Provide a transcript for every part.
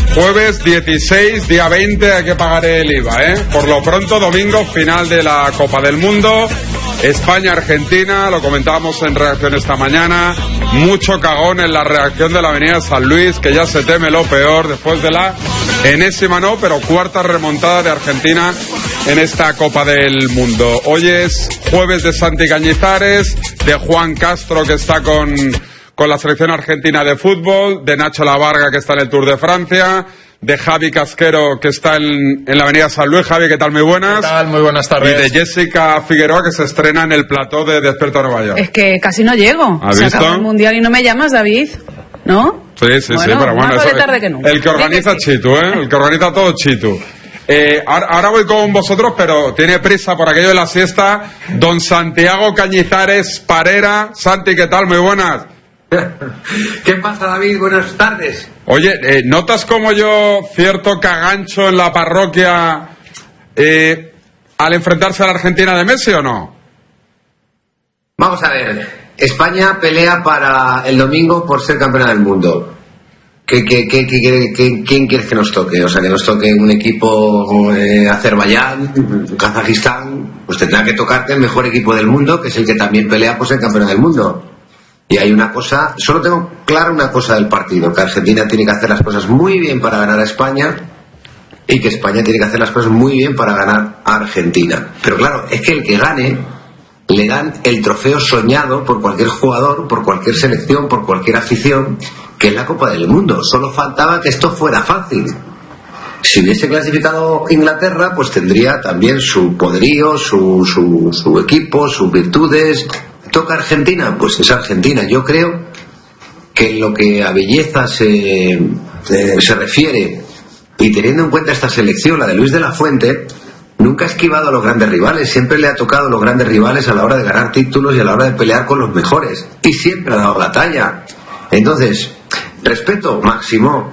Jueves 16, día 20, hay que pagar el IVA, ¿eh? Por lo pronto, domingo, final de la Copa del Mundo. España-Argentina, lo comentábamos en reacción esta mañana. Mucho cagón en la reacción de la Avenida San Luis, que ya se teme lo peor después de la enésima, no, pero cuarta remontada de Argentina en esta Copa del Mundo. Hoy es jueves de Santi Cañizares, de Juan Castro, que está con la selección argentina de fútbol, de Nacho Lavarga, que está en el Tour de Francia, de Javi Casquero, que está en la Avenida San Luis. Javi, ¿qué tal? Muy buenas. ¿Qué tal? Muy buenas tardes. Y de Jessica Figueroa, que se estrena en el plató de Despierta Nueva York. Es que casi no llego. ¿Has visto? Acaba el Mundial y no me llamas, David, ¿no? Sí, pero bueno, más vale tarde que nunca. El que organiza Chitu, ¿eh? El que organiza todo Chitu. Ahora voy con vosotros, pero tiene prisa por aquello de la siesta. Don Santiago Cañizares Parera. Santi, ¿qué tal? Muy buenas. ¿Qué pasa, David? Buenas tardes. Oye, ¿notas como yo cierto cagancho en la parroquia al enfrentarse a la Argentina de Messi o no? Vamos a ver. España pelea para el domingo por ser campeona del mundo. ¿Quién quieres que nos toque? O sea, que nos toque un equipo Azerbaiyán, Kazajistán. Pues tendrá que tocarte el mejor equipo del mundo, que es el que también pelea por ser campeona del mundo. Y hay una cosa, solo tengo clara una cosa del partido, que Argentina tiene que hacer las cosas muy bien para ganar a España y que España tiene que hacer las cosas muy bien para ganar a Argentina. Pero claro, es que el que gane le dan el trofeo soñado por cualquier jugador, por cualquier selección, por cualquier afición, que es la Copa del Mundo. Solo faltaba que esto fuera fácil. Si hubiese clasificado Inglaterra, pues tendría también su poderío, su equipo, sus virtudes. ¿Toca Argentina? Pues es Argentina. Yo creo que en lo que a belleza se refiere, y teniendo en cuenta esta selección, la de Luis de la Fuente, nunca ha esquivado a los grandes rivales, siempre le ha tocado a los grandes rivales a la hora de ganar títulos y a la hora de pelear con los mejores, y siempre ha dado la talla. Entonces, respeto máximo,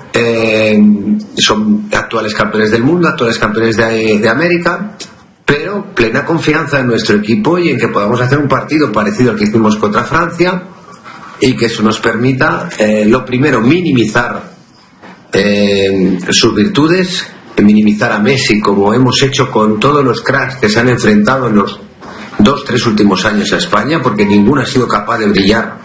son actuales campeones del mundo, actuales campeones de América, pero plena confianza en nuestro equipo y en que podamos hacer un partido parecido al que hicimos contra Francia y que eso nos permita, lo primero, minimizar sus virtudes, minimizar a Messi, como hemos hecho con todos los cracks que se han enfrentado en los 2-3 últimos años a España, porque ninguno ha sido capaz de brillar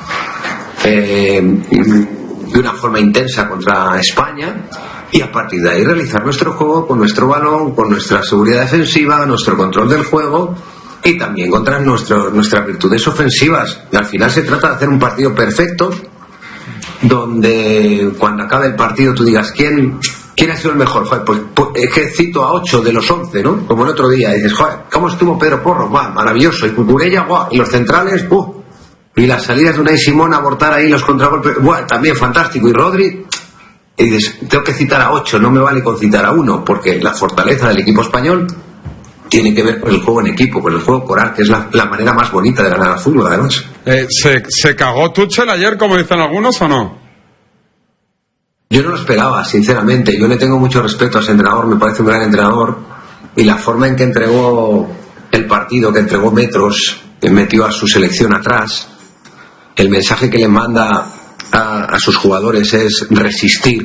de una forma intensa contra España. Y a partir de ahí realizar nuestro juego con nuestro balón, con nuestra seguridad defensiva, nuestro control del juego y también contra nuestras virtudes ofensivas. Y al final se trata de hacer un partido perfecto donde cuando acabe el partido tú digas ¿quién ha sido el mejor? Joder, pues es que cito a 8 de los 11, ¿no? Como el otro día. Y dices, joder, ¿cómo estuvo Pedro Porro? ¡Guau! Maravilloso. Y Cucurella, ¡guau! Y los centrales, ¡buh! Y las salidas de Unai Simón a abortar ahí los contragolpes, ¡guau! También fantástico. Y Rodri. Y dices, tengo que citar a 8, no me vale con citar a 1, porque la fortaleza del equipo español tiene que ver con el juego en equipo, con el juego coral, que es la manera más bonita de ganar al fútbol, además. ¿Se cagó Tuchel ayer, como dicen algunos, o no? Yo no lo esperaba, sinceramente. Yo le tengo mucho respeto a ese entrenador, me parece un gran entrenador, y la forma en que entregó el partido, que entregó metros, que metió a su selección atrás, el mensaje que le manda a sus jugadores es resistir.